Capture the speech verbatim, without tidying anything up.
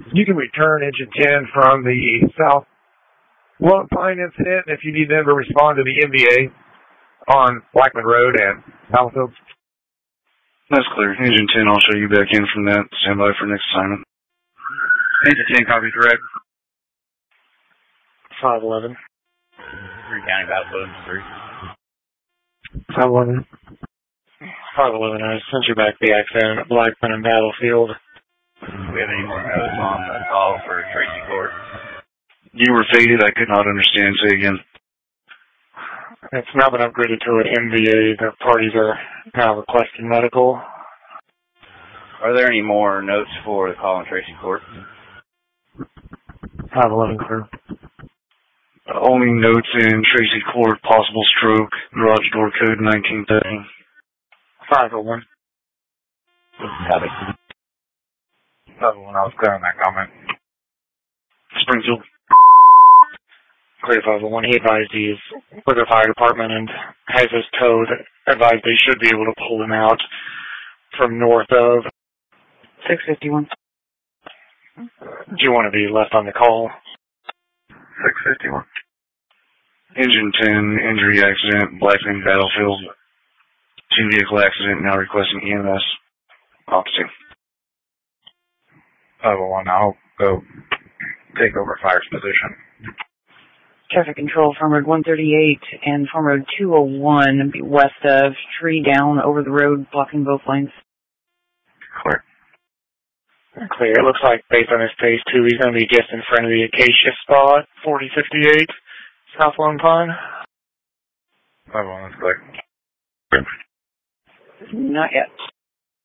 You can return engine ten from the South Lone Pine incident if you need them to respond to the M D A on Blackman Road and Battlefield. That's clear. Engine ten, I'll show you back in from that. Stand by for next assignment. Engine ten, copy direct. five eleven. Three County Battlefield, three. five eleven. five eleven, I sent you back the accident at Blackman and Battlefield. Do we have any more notes on the call for Tracy Court? You were faded. I could not understand. Say again. It's now been upgraded to an M V A. The parties are now requesting medical. Are there any more notes for the call on Tracy Court? five eleven clear. Uh, only notes in Tracy Court, possible stroke, garage door code nineteen thirty. five oh one. Copy. five oh one, I was clear on that comment. Springfield. Clear five oh one. He advised he's with the fire department and has his towed. Advised they should be able to pull him out from north of six fifty-one. Do you want to be left on the call? six fifty-one. Engine ten, injury accident, Blackman Battlefield. Two vehicle accident, now requesting E M S. Opposite. five oh one, I'll go take over fire's position. Traffic control from Road one thirty-eight and from Road two oh one, west of tree down over the road, blocking both lanes. Clear. Clear. It looks like, based on his phase two, he's going to be just in front of the Acacia spot, forty fifty-eight, South Lone Pine. five oh one, that's clear. Not yet.